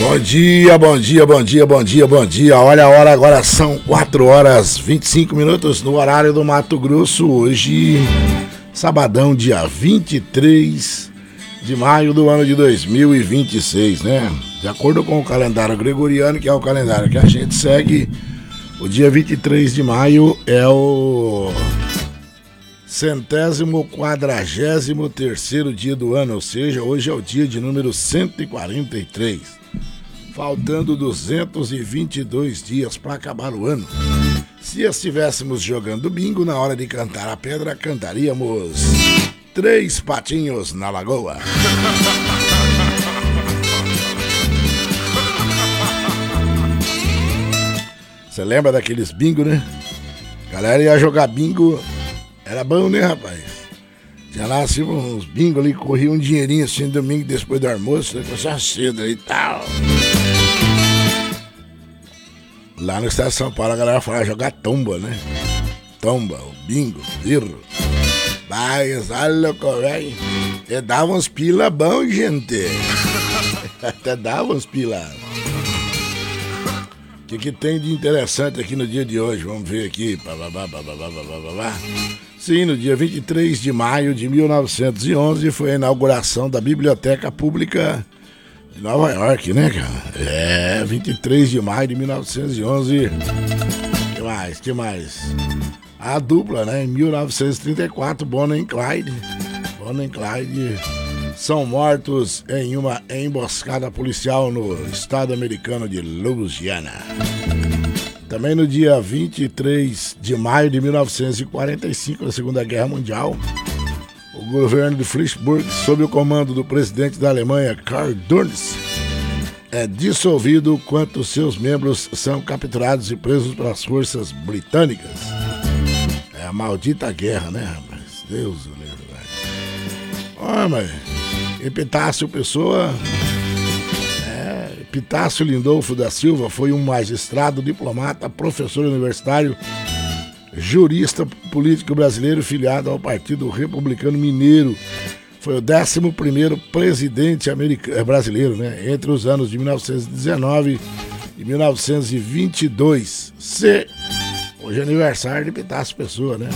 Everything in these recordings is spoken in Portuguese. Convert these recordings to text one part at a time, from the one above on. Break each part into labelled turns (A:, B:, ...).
A: Bom dia, bom dia, bom dia, bom dia, bom dia. Olha a hora, agora são 4 horas 25 minutos no horário do Mato Grosso. Hoje, sabadão, dia 23 de maio do ano de 2026, né? De acordo com o calendário gregoriano, que é o calendário que a gente segue, o dia 23 de maio é o 143º dia do ano, ou seja, hoje é o dia de número 143. Faltando 222 dias para acabar o ano. Se estivéssemos jogando bingo, na hora de cantar a pedra, cantaríamos 3 patinhos na lagoa. Você lembra daqueles bingo, né? A galera ia jogar bingo, era bom, né, rapaz? Tinha lá assim uns bingo ali, corria um dinheirinho assim domingo depois do almoço, depois só cedo e tal. Lá no estado de São Paulo a galera falava jogar tomba, né? Tomba, o bingo, birro. Mas, olha louco, velho. Até dava uns pila bom, gente. Até dava uns pila. O que tem de interessante aqui no dia de hoje? Vamos ver aqui. Sim, no dia 23 de maio de 1911 foi a inauguração da Biblioteca Pública de Nova York, né, cara? 23 de maio de 1911. Que mais? A dupla, né? Em 1934, Bonnie e Clyde são mortos em uma emboscada policial no estado americano de Louisiana. Também no dia 23 de maio de 1945, na Segunda Guerra Mundial, o governo de Flensburg, sob o comando do presidente da Alemanha, Karl Dönitz, é dissolvido enquanto seus membros são capturados e presos pelas forças britânicas. É a maldita guerra, né, rapaz? Deus do livro, velho. Olha, mas Epitácio Pessoa... Epitácio Lindolfo da Silva foi um magistrado, diplomata, professor universitário, jurista político brasileiro filiado ao Partido Republicano Mineiro. Foi o 11º presidente brasileiro, né? Entre os anos de 1919 e 1922. Hoje é aniversário de Epitácio Pessoa, né?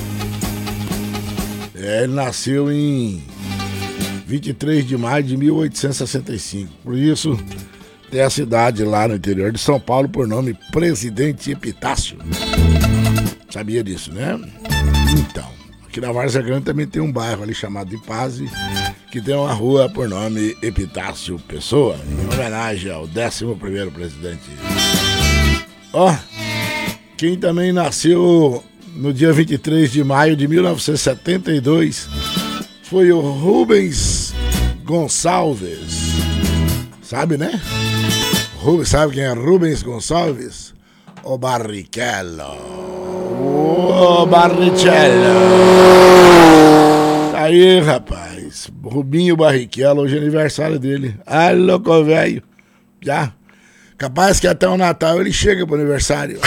A: Ele nasceu em 23 de maio de 1865. Por isso... tem a cidade lá no interior de São Paulo por nome Presidente Epitácio. Sabia disso, né? Então, aqui na Várzea Grande também tem um bairro ali chamado Ipase, que tem uma rua por nome Epitácio Pessoa, em homenagem ao 11º presidente. Quem também nasceu no dia 23 de maio de 1972 foi o Rubens Gonçalves. Sabe, né? Sabe quem é Rubens Gonçalves? O Barrichello. O Barrichello. Tá aí, rapaz. Rubinho Barrichello, hoje é aniversário dele. Ah, louco, velho. Já. Capaz que até o Natal ele chega pro aniversário.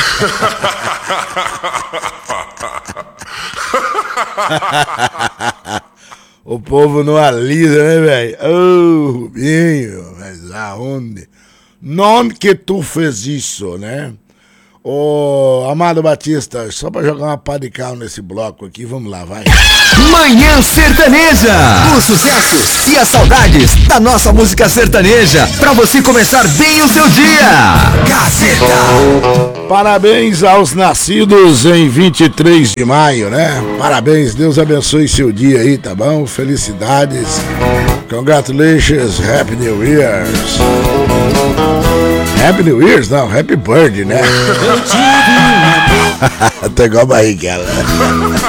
A: O povo não alisa, né, velho? Ô, Rubinho, mas aonde? Não que tu fez isso, né? Ô, Amado Batista, só pra jogar uma pá de cal nesse bloco aqui, vamos lá, vai.
B: Manhã Sertaneja, os sucessos e as saudades da nossa música sertaneja, pra você começar bem o seu dia. Gazeta.
A: Parabéns aos nascidos em 23 de maio, né? Parabéns, Deus abençoe seu dia aí, tá bom? Felicidades. Congratulations, Happy New Year's. Happy New Year's? Não, Happy Birthday, né? Tá igual a Barrichello.